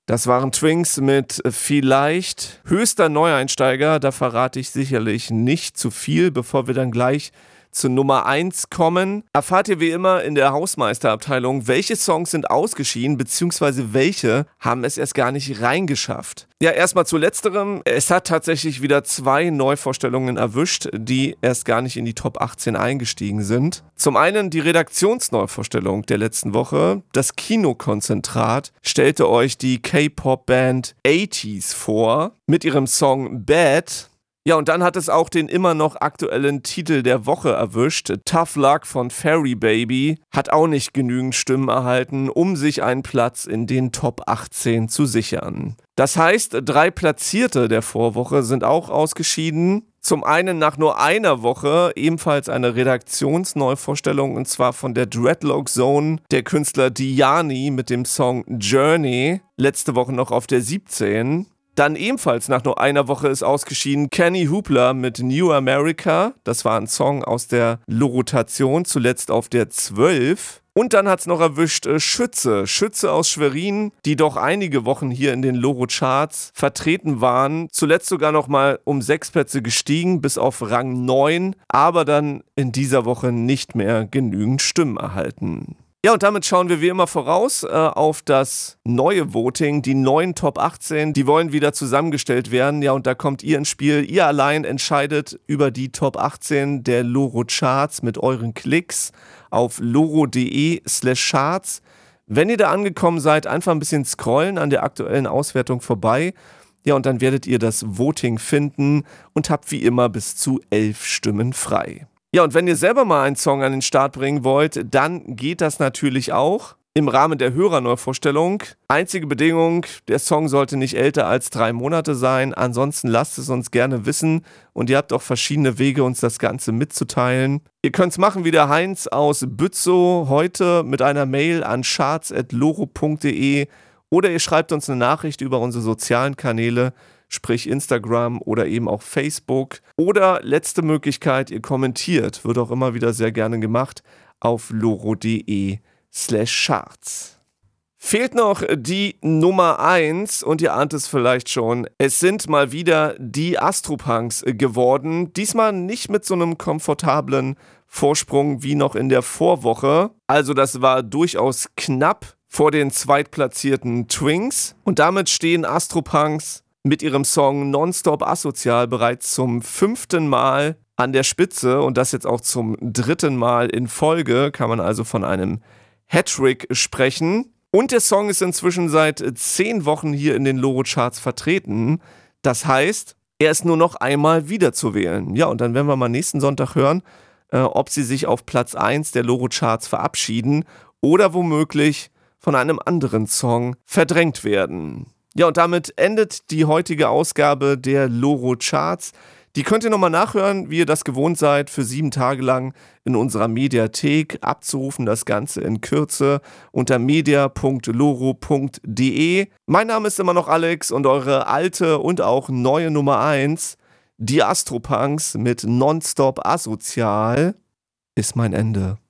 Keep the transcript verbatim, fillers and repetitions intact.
Das waren Twinks mit Vielleicht. Höchster Neueinsteiger, da verrate ich sicherlich nicht zu viel, bevor wir dann gleich zu Nummer eins kommen. Erfahrt ihr wie immer in der Hausmeisterabteilung, welche Songs sind ausgeschieden, beziehungsweise welche haben es erst gar nicht reingeschafft. Ja, erstmal zu letzterem. Es hat tatsächlich wieder zwei Neuvorstellungen erwischt, die erst gar nicht in die Top achtzehn eingestiegen sind. Zum einen die Redaktionsneuvorstellung der letzten Woche. Das Kinokonzentrat stellte euch die K-Pop-Band achtziger vor mit ihrem Song Bad. Ja, und dann hat es auch den immer noch aktuellen Titel der Woche erwischt. Tough Luck von Fairy Baby hat auch nicht genügend Stimmen erhalten, um sich einen Platz in den Top achtzehn zu sichern. Das heißt, drei Platzierte der Vorwoche sind auch ausgeschieden. Zum einen nach nur einer Woche ebenfalls eine Redaktionsneuvorstellung, und zwar von der Dreadlock Zone, der Künstler Diani mit dem Song Journey, letzte Woche noch auf der siebzehn. Dann ebenfalls nach nur einer Woche ist ausgeschieden Kenny Hoopla mit New America. Das war ein Song aus der Lorotation, zuletzt auf der zwölf. Und dann hat es noch erwischt äh, Schütze. Schütze aus Schwerin, die doch einige Wochen hier in den Loro-Charts vertreten waren. Zuletzt sogar noch mal um sechs Plätze gestiegen, bis auf Rang neun. Aber dann in dieser Woche nicht mehr genügend Stimmen erhalten. Ja, und damit schauen wir wie immer voraus äh, auf das neue Voting. Die neuen Top achtzehn, die wollen wieder zusammengestellt werden. Ja, und da kommt ihr ins Spiel. Ihr allein entscheidet über die Top achtzehn der Loro-Charts mit euren Klicks auf loro.de slash charts. Wenn ihr da angekommen seid, einfach ein bisschen scrollen an der aktuellen Auswertung vorbei. Ja, und dann werdet ihr das Voting finden und habt wie immer bis zu elf Stimmen frei. Ja, und wenn ihr selber mal einen Song an den Start bringen wollt, dann geht das natürlich auch im Rahmen der Hörerneuvorstellung. Einzige Bedingung, der Song sollte nicht älter als drei Monate sein. Ansonsten lasst es uns gerne wissen und ihr habt auch verschiedene Wege, uns das Ganze mitzuteilen. Ihr könnt es machen wie der Heinz aus Bützow heute mit einer Mail an charts at loro punkt de oder ihr schreibt uns eine Nachricht über unsere sozialen Kanäle, sprich Instagram oder eben auch Facebook. Oder letzte Möglichkeit, ihr kommentiert, wird auch immer wieder sehr gerne gemacht, auf loro.de slash charts. Fehlt noch die Nummer eins und ihr ahnt es vielleicht schon, es sind mal wieder die Astropunks geworden. Diesmal nicht mit so einem komfortablen Vorsprung wie noch in der Vorwoche. Also das war durchaus knapp vor den zweitplatzierten Twinks. Und damit stehen Astropunks mit ihrem Song Nonstop Asozial bereits zum fünften Mal an der Spitze und das jetzt auch zum dritten Mal in Folge, kann man also von einem Hattrick sprechen. Und der Song ist inzwischen seit zehn Wochen hier in den Loro-Charts vertreten. Das heißt, er ist nur noch einmal wiederzuwählen. Ja, und dann werden wir mal nächsten Sonntag hören, äh, ob sie sich auf Platz eins der Loro-Charts verabschieden oder womöglich von einem anderen Song verdrängt werden. Ja, und damit endet die heutige Ausgabe der Loro-Charts. Die könnt ihr nochmal nachhören, wie ihr das gewohnt seid, für sieben Tage lang in unserer Mediathek abzurufen. Das Ganze in Kürze unter media punkt loro punkt de. Mein Name ist immer noch Alex und eure alte und auch neue Nummer eins, die Astropunks mit Nonstop Asozial, ist mein Ende.